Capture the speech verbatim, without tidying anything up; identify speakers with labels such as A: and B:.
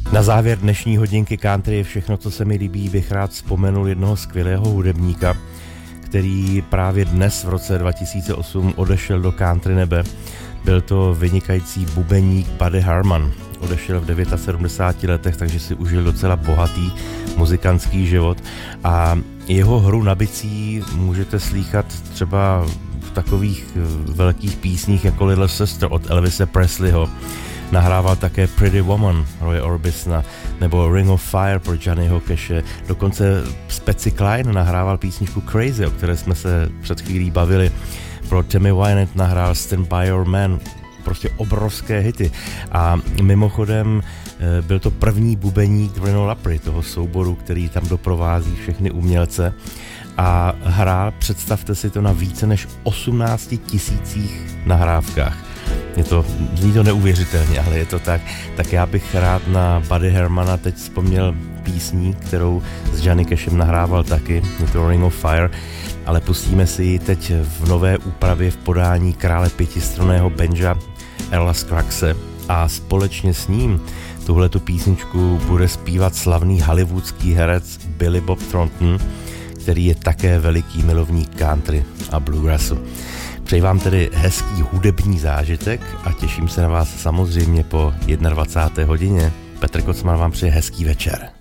A: Na závěr dnešní hodinky country je všechno, co se mi líbí, bych rád vzpomenul jednoho skvělého hudebníka, který právě dnes v roce dva tisíce osm odešel do country nebe. Byl to vynikající bubeník Buddy Harman. Odešel v sedmdesáti devíti letech, takže si užil docela bohatý muzikantský život a jeho hru na bicí můžete slýchat třeba v takových velkých písních jako Little Sister od Elvise Presleyho. Nahrával také Pretty Woman Roye Orbisona nebo Ring of Fire pro Johnnyho Cashe. Dokonce Patsy Cline nahrával písničku Crazy, o které jsme se před chvílí bavili. Pro Tammy Wynette nahrál Stand By Your Man. Prostě obrovské hity. A mimochodem byl to první bubeník Reno Lapri, toho souboru, který tam doprovází všechny umělce. A hrál, představte si to, na více než osmnácti tisících nahrávkách. Je to, zní to neuvěřitelně, ale je to tak. Tak já bych rád na Buddy Harmana teď vzpomněl písní, kterou s Johnny Cashem nahrával taky. Je to Ring of Fire, ale pustíme si ji teď v nové úpravě v podání krále pětistranného banja Earla Scruggsy a společně s ním tuhletu písničku bude zpívat slavný hollywoodský herec Billy Bob Thornton, který je také veliký milovník country a bluegrassu. Přeji vám tedy hezký hudební zážitek a těším se na vás samozřejmě po dvacáté jedné hodině. Petr Kocman vám přeje hezký večer.